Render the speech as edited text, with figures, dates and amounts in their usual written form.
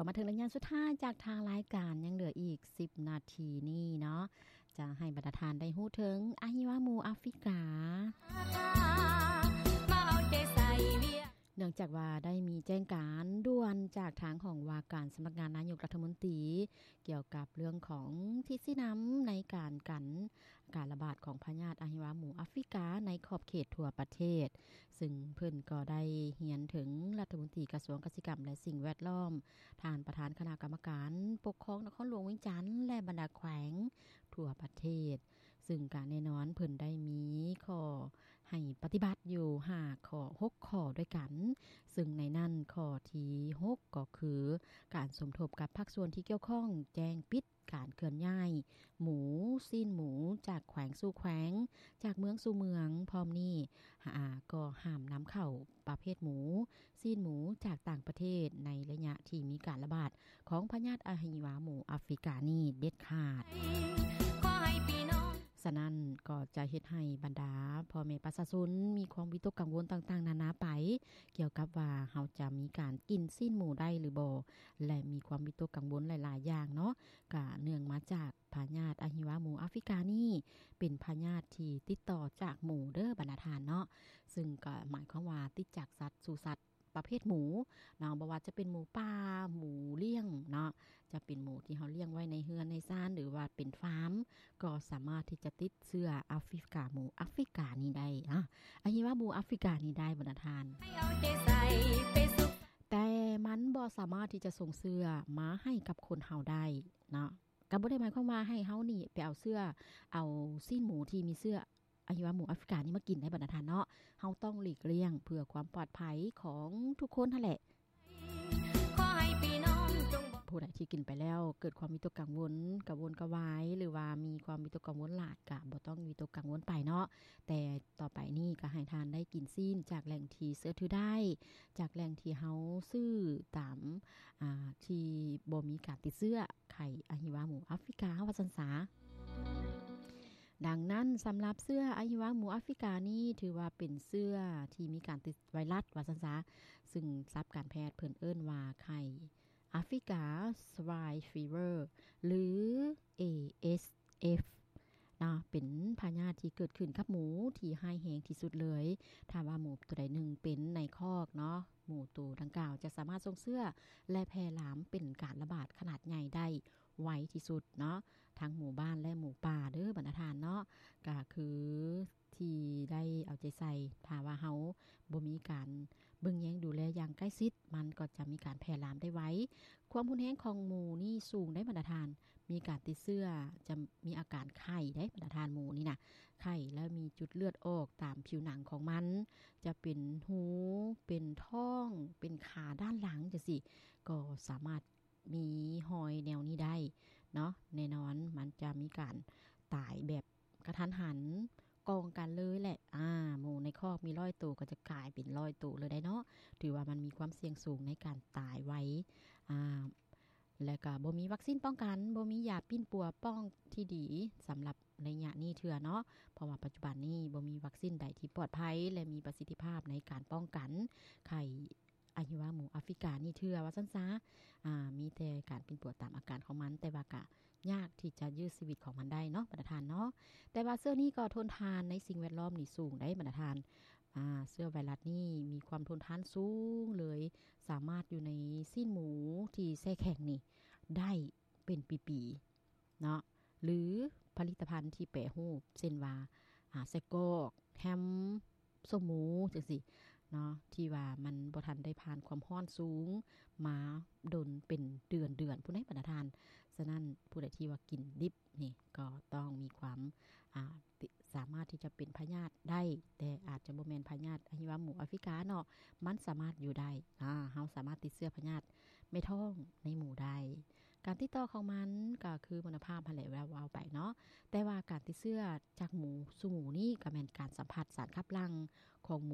มาถึงระยะสุดท้ายจากทางรายการยังเหลืออีก10นาทีนี่เนาะจะให้บรรดาทานได้ฮู้ถึงอะฮิวาหมู่แอฟริกาเนื่องจากว่าได้มีแจ้งการด่วนจากทางของว่าการสำนักงานนายกรัฐมนตรีเกี่ยวกับเรื่องของทิศสีน้ำในการการระบาดของพยาธิอะฮิวาหมู่แอฟริกาในขอบเขตทั่วประเทศซึ่งเพิ่นก็ได้เฮียนถึงรัฐมนตรีกระทรวงเกษตรกรรมและสิ่งแวดล้อมท่านประธานคณะกรรมการปกครองนครหลวงเวียงจันทน์และบรรดาแขวงทั่วประเทศซึ่งการแน่นอนเพิ่นได้มีข้อให้ปฏิบัติอยู่5ข้อ6ข้อด้วยกันซึ่งในนั้นข้อที่6ก็คือการสมทบกับภาคส่วนที่เกี่ยวข้องแจ้งปิดการเคลื่อนย้ายหมูซีนหมูจากแขวงสู่แขวงจากเมืองสู่เมืองพร้อมนี้ก็ห้ามนำเข้าประเภทหมูซีนหมูจากต่างประเทศในระยะที่มีการระบาดของพยาธิอะฮิวาหมู่แอฟริกานี่เด็ดขาดฉะนั้นก็จะเฮ็ดให้บรรดาพ่อแม่ประชาชนมีความวิตกกังวลต่างๆนานาไปเกี่ยวกับว่าเฮาจะมีการกินซีนหมูได้หรือบ่และมีความวิตกกังวลหลายๆอย่างเนาะก็เนื่องมาจากพยาธิอะฮิวาหมู่แอฟริกานี่เป็นพยาธิที่ติดต่อจากหมูเด้อบรรดาทานเนาะซึ่งก็หมายความว่าติดจากสัตว์สู่สัตว์ประเภทหมูเนาะบ่ว่าจะเป็นหมูป่าหมูเลี้ยงเนาะจะเป็นหมูที่เฮาเลี้ยงไว้ในเรือนในศาลหรือว่าเป็นฟาร์มก็สามารถที่จะติดเชื้อแอฟริกาหมูแอฟริกานี่ได้อะฮิวาหมูแอฟริกานี่ได้บรรดาทานแต่มันบ่สามารถที่จะส่งเชื้อมาให้กับคนเฮาได้เนาะก็บ่ได้หมายความว่าให้เฮานี่ไปเอาซีนหมูที่มีเชื้ออะฮิวาหมูแอฟริกานี่มากินได้บรรดาทานเนาะเฮาต้องหลีกเลี่ยงเพื่อความปลอดภัยของทุกคนนั่นแหละผู้ใดที่กินไปแล้วเกิดความวิตกกังวลกระวนกระวายหรือว่ามีความวิตกกังวลหลายก็บ่ต้องวิตกกังวลไปเนาะแต่ต่อไปนี้ก็ให้ทานได้กินซีนจากแหล่งที่เชื่อถือได้จากแหล่งที่เฮาซื้อตามที่บ่มีการติดเชื้อไข้อะฮิวาหมูแอฟริกาว่าซั่นซะดังนั้นสำหรับเสื้ออะฮิวาหมูแอฟริกานี่ถือว่าเป็นเสื้อที่มีการติดไวรัสว่าซั่นซะซึ่งศัพท์การแพทย์เพิ่นเอิ้นว่าไข้แอฟริกาสวายฟีเวอร์หรือ ASF นะเป็นพยาธิที่เกิดขึ้นกับหมูที่ร้ายแรงที่สุดเลยถ้าว่าหมูตัวใดหนึ่งเป็นในคอกเนาะหมูตัวดังกล่าวจะสามารถส่งเชื้อและแพร่หลามเป็นการระบาดขนาดใหญ่ได้ไวที่สุดเนาะทั้งหมู่บ้านและหมู่ป่าเด้อบรรดาทานเนาะก็คือที่ได้เอาใจใส่ถ้าว่าเฮาบ่มีการเบิ่งแยงดูแลอย่างใกล้ชิดมันก็จะมีการแพร่ลามได้ไวความรุนแรงของหมู่นี่สูงได้บรรดาทานมีการติดเชื้อจะมีอาการไข้ได้บรรดาทานหมู่นี่น่ะไข้แล้วมีจุดเลือดออกตามผิวหนังของมันจะเป็นหูเป็นท้องเป็นขาด้านหลังจังซี่ก็สามารถมีหอยแนวนี้ได้เนาะแน่นอนมันจะมีการตายแบบกระทันหันกองกันเลยแหละหมูในคอกมี100ตัวก็จะกลายเป็น100ตัวเลยได้เนาะถือว่ามันมีความเสี่ยงสูงในการตายไว้และก็บ่มีวัคซีนป้องกันบ่มียาปิ้นปัวป้องที่ดีสำหรับระยะนี้เทื่อเนาะเพราะว่าปัจจุบันนี้บ่มีวัคซีนใดที่ปลอดภัยและมีประสิทธิภาพในการป้องกันไข้อะฮิวาหมูแอฟริกานี่เทื่อว่าซั่นซะมีแต่การปิ้นปัวตามอาการของมันแต่ว่าก็ยากที่จะยื้อชีวิตของมันได้เนาะบรรดาทานเนาะแต่ว่าเสื้อนี้ก็ทนทานในสิ่งแวดล้อมนี่สูงได้บรรดาทานเสื้อไวรัสนี่มีความทนทานสูงเลยสามารถอยู่ในซีนหมูที่แช่แข็งนี่ได้เป็นปีๆเนาะหรือผลิตภัณฑ์ที่แปรรูปเช่นว่าไส้กรอกแฮมส้มหมูจังซี่เนาะที่ว่ามันบ่ทันได้ผ่านความร้อนสูงมาดนเป็นเดือนๆผู้ใดบรรดาทานฉะนั้นผู้ใดที่ว่ากินดิบนี่ก็ต้องมีความสามารถที่จะเป็นพยาธิได้แต่อาจจะบ่แม่นพยาธิอะฮิวาหมูแอฟริกาเนาะมันสามารถอยู่ได้เฮาสามารถติดเชื้อพยาธิไม่ท้องในหมู่ได้การติดต่อของมันก็คือมลภาพหั่นแหละว่าเอาไปเนาะแต่ว่าการติดเชื้อจากหมูสู่หมูนี่ก็แม่นการสัมผัสสารคับหลั่งของ